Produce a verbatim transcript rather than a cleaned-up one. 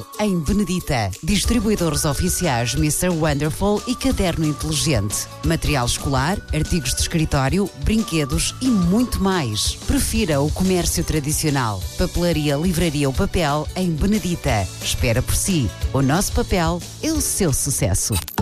em Benedita. Distribuidores oficiais mister Wonderful e Caderno Inteligente. Material escolar, artigos de escritório, brinquedos e muito mais. Prefira o comércio tradicional. Papelaria, livraria ou papel em Benedita. Espera por si. O nosso papel é o seu sucesso.